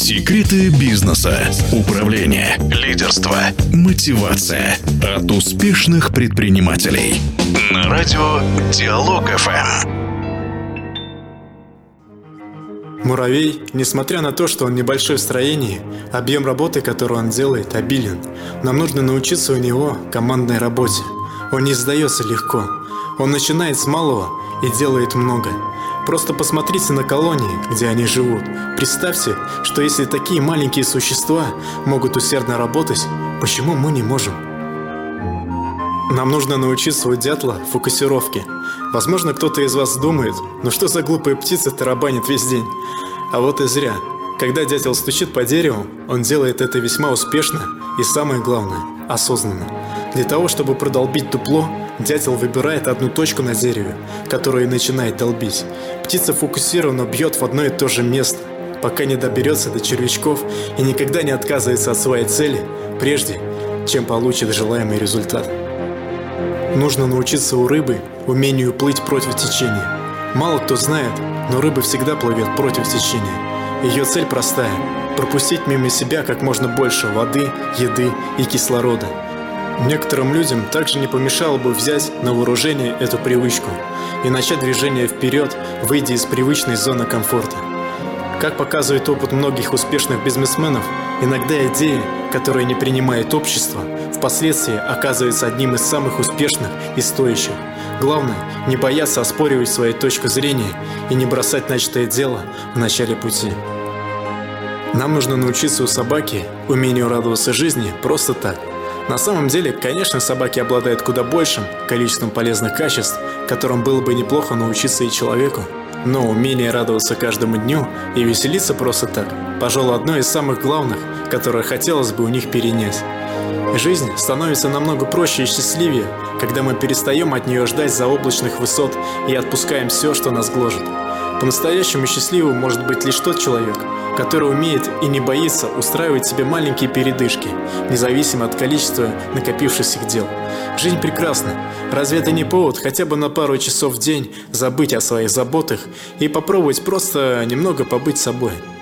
Секреты бизнеса, управления, лидерства, мотивация от успешных предпринимателей. На радио Диалог ФМ. Муравей, несмотря на то, что он небольшой в строении, объем работы, который он делает, обилен. Нам нужно научиться у него командной работе. Он не сдается легко. Он начинает с малого и делает много. Просто посмотрите на колонии, где они живут. Представьте, что если такие маленькие существа могут усердно работать, почему мы не можем? Нам нужно научиться у дятла фокусировке. Возможно, кто-то из вас думает, ну что за глупая птица тарабанит весь день? А вот и зря. Когда дятел стучит по дереву, он делает это весьма успешно и, самое главное, осознанно. Для того, чтобы продолбить дупло, дятел выбирает одну точку на дереве, которую и начинает долбить. Птица фокусированно бьет в одно и то же место, пока не доберется до червячков и никогда не отказывается от своей цели, прежде чем получит желаемый результат. Нужно научиться у рыбы умению плыть против течения. Мало кто знает, но рыба всегда плывет против течения. Ее цель простая – пропустить мимо себя как можно больше воды, еды и кислорода. Некоторым людям также не помешало бы взять на вооружение эту привычку и начать движение вперед, выйдя из привычной зоны комфорта. Как показывает опыт многих успешных бизнесменов, иногда идея, которая не принимает общество, впоследствии оказывается одним из самых успешных и стоящих. Главное – не бояться оспоривать свою точку зрения и не бросать начатое дело в начале пути. Нам нужно научиться у собаки умению радоваться жизни просто так. На самом деле, конечно, собаки обладают куда большим количеством полезных качеств, которым было бы неплохо научиться и человеку. Но умение радоваться каждому дню и веселиться просто так, пожалуй, одно из самых главных, которое хотелось бы у них перенять. Жизнь становится намного проще и счастливее, когда мы перестаем от нее ждать заоблачных высот и отпускаем все, что нас гложет. По-настоящему счастливым может быть лишь тот человек, который умеет и не боится устраивать себе маленькие передышки, независимо от количества накопившихся дел. Жизнь прекрасна. Разве это не повод хотя бы на пару часов в день забыть о своих заботах и попробовать просто немного побыть собой?